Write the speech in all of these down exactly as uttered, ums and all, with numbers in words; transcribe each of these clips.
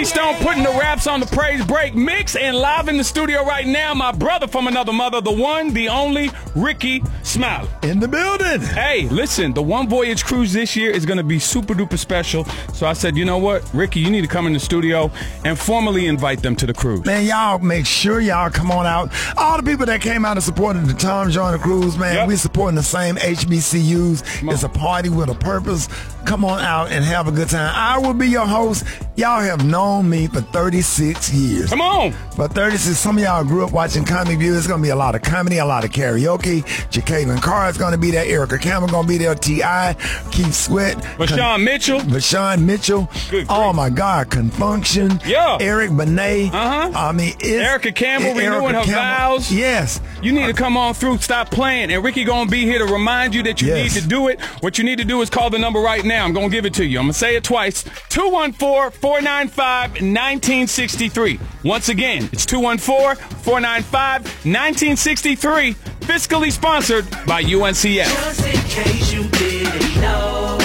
Jeffrey Stone putting the raps on the Praise Break mix, and live in the studio right now, my brother from another mother, the one, the only, Ricky Smiley. In the building. Hey, listen, the One Voyage cruise this year is going to be super duper special. So I said, you know what, Ricky, you need to come in the studio and formally invite them to the cruise. Man, y'all make sure y'all come on out. All the people that came out and supported the Tom Joyner cruise, man, yep. we supporting the same H B C Us. It's a party with a purpose. Come on out and have a good time. I will be your host. Y'all have known me for thirty-six years. Come on. For thirty-six, some of y'all grew up watching Comic View. It's going to be a lot of comedy, a lot of karaoke. Jacqueline Carr is going to be there. Erica Campbell going to be there. T I Keith Sweat. Vashawn Mitchell. Vashawn Mitchell. Good oh, grief. my God. Confunction. Yeah. Eric Benet. Uh-huh. I mean, it's... Erica Campbell it, renewing Erica her Campbell. vows. Yes. You need to come on through. Stop playing. And Ricky going to be here to remind you that you Yes. need to do it. What you need to do is call the number right now. I'm going to give it to you. I'm going to say it twice. two one four, four nine five, one nine six three. Once again, it's two one four, four nine five, one nine six three. Fiscally sponsored by U N C F. Just in case you didn't know,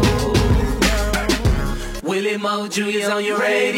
Willie Mo Junior is on your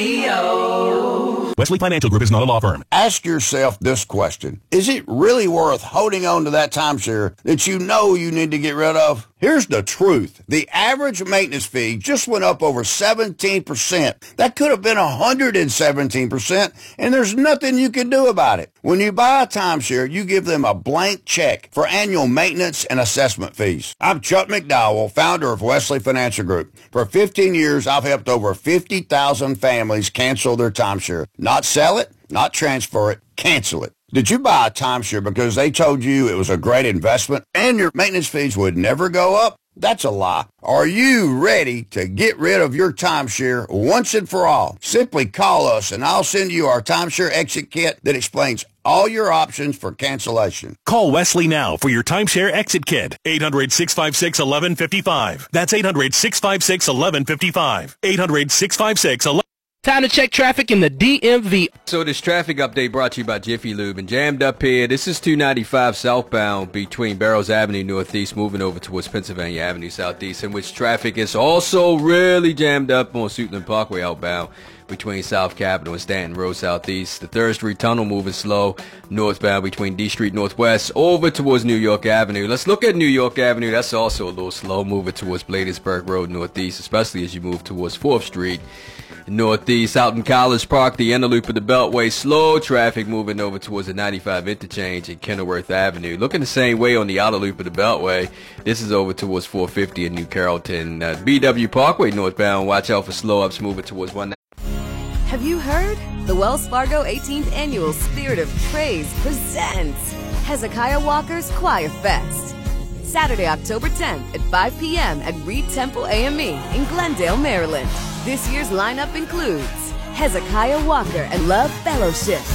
radio. Wesley Financial Group is not a law firm. Ask yourself this question. Is it really worth holding on to that timeshare that you know you need to get rid of? Here's the truth. The average maintenance fee just went up over seventeen percent. That could have been one hundred seventeen percent, and there's nothing you can do about it. When you buy a timeshare, you give them a blank check for annual maintenance and assessment fees. I'm Chuck McDowell, founder of Wesley Financial Group. For fifteen years, I've helped over fifty thousand families cancel their timeshare. Not sell it, not transfer it, cancel it. Did you buy a timeshare because they told you it was a great investment and your maintenance fees would never go up? That's a lie. Are you ready to get rid of your timeshare once and for all? Simply call us and I'll send you our timeshare exit kit that explains all your options for cancellation. Call Wesley now for your timeshare exit kit. eight hundred, six five six, one one five five. That's eight hundred, six five six, one one five five. eight hundred, six five six, one one five five. Time to check traffic in the D M V. So this traffic update brought to you by Jiffy Lube. And jammed up here, this is two ninety-five southbound between Barrows Avenue Northeast, moving over towards Pennsylvania Avenue Southeast, in which traffic is also really jammed up on Suitland Parkway outbound between South Capitol and Stanton Road Southeast. The third Street Tunnel moving slow northbound between D Street Northwest over towards New York Avenue. Let's look at New York Avenue. That's also a little slow moving towards Bladensburg Road Northeast, especially as you move towards fourth Street Northeast. Out in College Park, the inner loop of the Beltway, slow traffic moving over towards the ninety-five interchange in Kenilworth Avenue. Looking the same way on the outer loop of the Beltway. This is over towards four fifty in New Carrollton. Uh, B W Parkway northbound, watch out for slow ups moving towards one. Have you heard? The Wells Fargo eighteenth Annual Spirit of Praise presents Hezekiah Walker's Choir Fest. Saturday, October tenth at five p.m. at Reed Temple A M E in Glendale, Maryland. This year's lineup includes Hezekiah Walker and Love Fellowship,